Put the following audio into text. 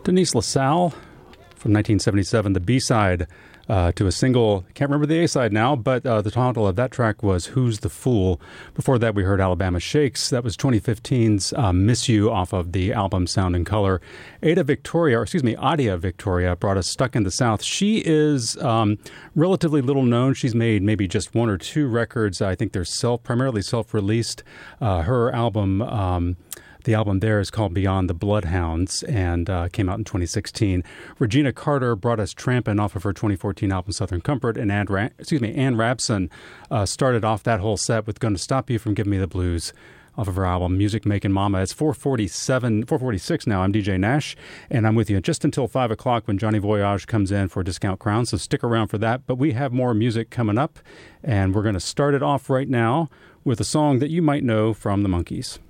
Denise LaSalle from 1977, the B-side to a single. Can't remember the A-side now, but the title of that track was Who's the Fool? Before that, we heard Alabama Shakes. That was 2015's Miss You off of the album Sound and Color. Adia Victoria brought us Stuck in the South. She is relatively little known. She's made maybe just one or two records. I think they're primarily self-released. Her album... The album there is called Beyond the Bloodhounds and came out in 2016. Regina Carter brought us Trampin' off of her 2014 album Southern Comfort, and Ann Rabson started off that whole set with Gonna Stop You from Giving Me the Blues off of her album Music Making Mama. It's 4:46 now. I'm DJ Nash, and I'm with you just until 5 o'clock when Johnny Voyage comes in for Discount Crown, so stick around for that. But we have more music coming up, and we're going to start it off right now with a song that you might know from the Monkees.